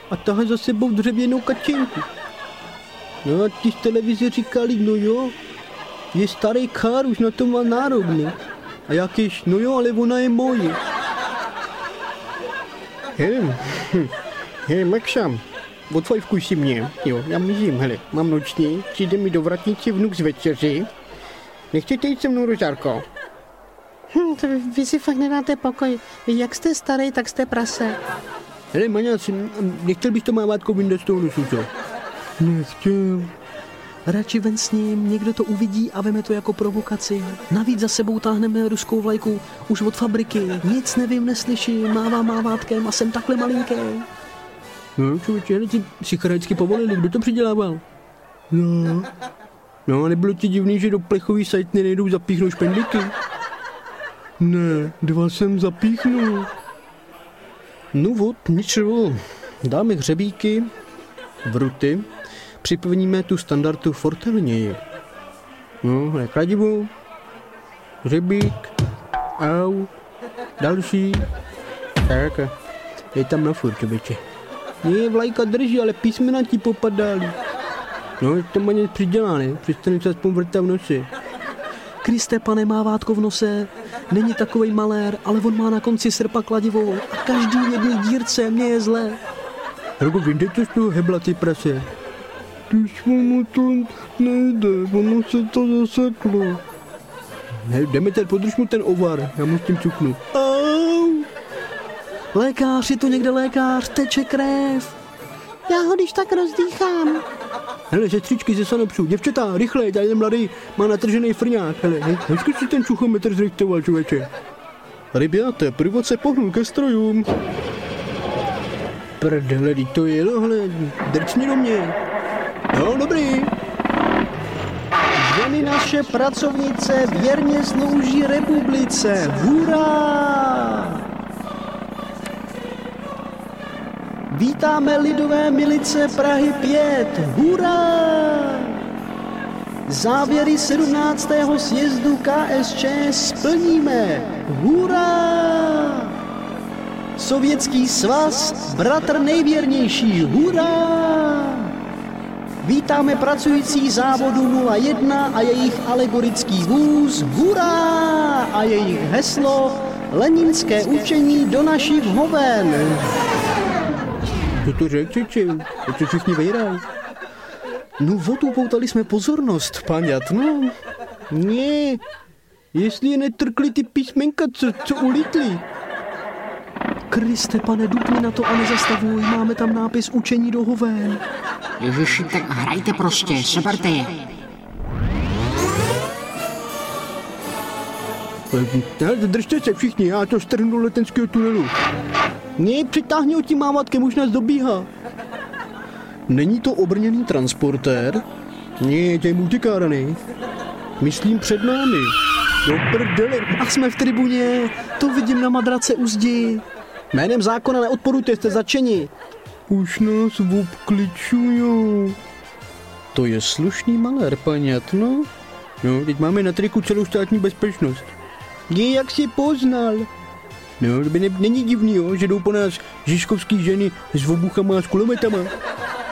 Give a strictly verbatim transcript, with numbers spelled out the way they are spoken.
a tahá za sebou dřevěnou kačenku. No a ti z televize říkali, no jo, je starý kár, už na to má nárok, ne? A jakýž, no jo, ale ona je moje. Hele, hm, hele, Makšam, odfajfkuj si mě, jo, já mizím, hele, mám noční, přijde mi do vratnice vnuk z večeři. Nechcete jít se mnou, Rožárko? Hm, to vy, vy si fakt nedáte pokoj. Vy jak jste starý, tak jste prase. Hele, Maňas, nechtěl bych to mávátko vyndat z toho nosu, co? Nechtěl. Radši ven s ním, někdo to uvidí a veme to jako provokaci. Navíc za sebou táhneme ruskou vlajku už od fabriky. Nic nevím, neslyším, mává mávátkem a jsem takhle malinký. No, člověče, hele, ti psycharajicky povolili, kdo to přidělával? No. No, a nebylo ti divný, že do plechový sajtny nejdou zapíchnout špendlíky? Ne, dva jsem zapíchnul. No vod, ničeho. Dáme hřebíky, vruty, připevníme tu standardu fortelněji. No, je kladivo, hřebík, au, další, tak, je tam na furt, čověče. Ne, vlajka drží, ale písmena ti popadaly. No, je to maně přidělá, ne? Přestane se aspoň vrtat v noci. Kriste, pane, mávátko v nose. Není takovej malér, ale on má na konci srpa kladivo a každý jedný dírce mě je zlé. Rogo, vyjde z toho hebla, ty prase. Když mu to nejde, ono se to zaseklo. Ne, Demeter, podrž mu ten ovar, já mu s tím cuknu. Au! Lékař, je tu někde lékař, teče krev. Já ho když tak rozdýchám. Hele, sestřičky ze Sanopsu, děvčata, rychle, tady ten mladý má natržený frňák. Hele, he, hezky si ten čuchometr zrejtoval, člověče. Rybiate, průvodce pohnul ke strojům. Prdele, to jelo, hele, drcni do mě. No, dobrý. Ženy naše pracovnice věrně slouží republice. Hurá! Vítáme lidové milice Prahy pět. Hurá! Závěry sedmnáctého sjezdu K S Č splníme. Hurá! Sovětský svaz, bratr nejvěrnější. Hurá! Vítáme pracující závodu nula jedna a jejich alegorický vůz. Hurá! A jejich heslo Leninské učení do našich hoven. Co to řekl, či? O co všichni vejrají? No vodu poutali jsme pozornost, paňat, no. Ne, jestli je netrkli ty písmenka, co, co ulítli. Kriste, pane, dupni na to a nezastavuj, máme tam nápis učení do hoven. Ježiši, tak hrajte prostě, seberte je. Držte se všichni, já to strhnu do letenského tunelu. Ne, přitáhni ho tím mávátkem, už nás dobíhá. Není to obrněný transportér? Ne, to je multikárny. Myslím před námi. Do prdele. A jsme v tribuně, to vidím na madrace u zdi. Jménem zákona neodporujte, jste začeni. Už nás obkličujou. To je slušný malér, paňat, no. No, teď máme na triku celou státní bezpečnost. Je, jak si poznal. No, to by ne, není divný, jo, že jdou po nás žižkovský ženy s obuchama a s kulometama.